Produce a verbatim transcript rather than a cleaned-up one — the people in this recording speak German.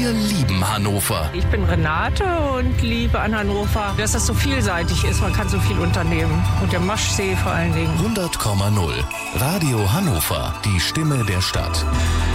Wir lieben Hannover. Ich bin Renate und liebe an Hannover, dass das so vielseitig ist. Man kann so viel unternehmen. Und der Maschsee vor allen Dingen. hundert Komma null. Radio Hannover. Die Stimme der Stadt.